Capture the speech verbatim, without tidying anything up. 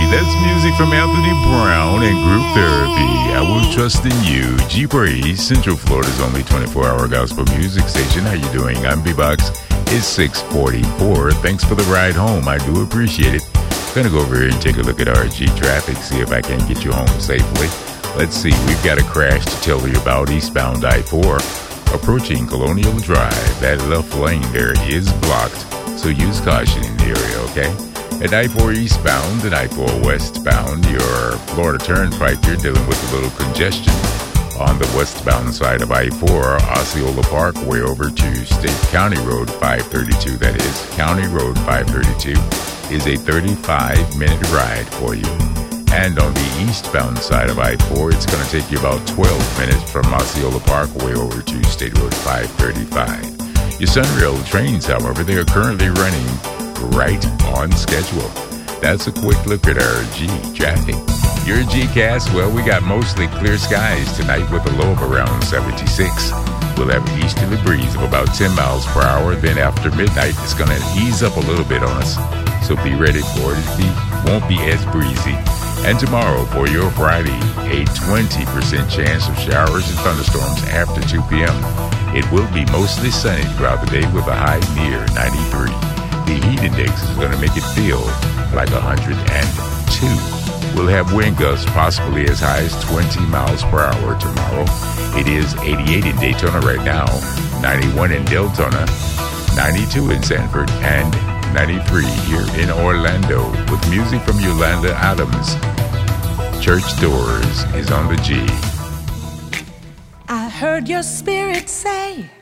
That's music from Anthony Brown and Group Therapy. I Will Trust in You. G-Praise, Central Florida's only twenty-four hour gospel music station. How you doing? I'm B-Box. It's six forty-four. Thanks for the ride home. I do appreciate it. Gonna go over here and take a look at R G traffic, see if I can get you home safely. Let's see, we've got a crash to tell you about eastbound I four. Approaching Colonial Drive. That left lane there is blocked, so use caution in the area, okay? At I four eastbound and I four westbound, your Florida Turnpike, you're dealing with a little congestion. On the westbound side of I four, Osceola Parkway over to State County Road five thirty-two, that is, County Road five thirty-two, is a thirty-five minute ride for you. And on the eastbound side of I four, it's going to take you about twelve minutes from Osceola Parkway over to State Road five thirty-five. Your Sunrail trains, however, they are currently running right on schedule. That's a quick look at our G traffic. Your G-Cast, well, we got mostly clear skies tonight with a low of around seventy-six. We'll have an easterly breeze of about ten miles per hour. Then after midnight, it's going to ease up a little bit on us. So be ready for it. It won't be as breezy. And tomorrow, for your Friday, a twenty percent chance of showers and thunderstorms after two p.m. It will be mostly sunny throughout the day with a high near ninety-three. The heat index is going to make it feel like one hundred two. We'll have wind gusts possibly as high as twenty miles per hour tomorrow. It is eighty-eight in Daytona right now, ninety-one in Deltona, ninety-two in Sanford, and ninety-three here in Orlando. With music from Yolanda Adams. Church Doors is on the G. I heard your spirit say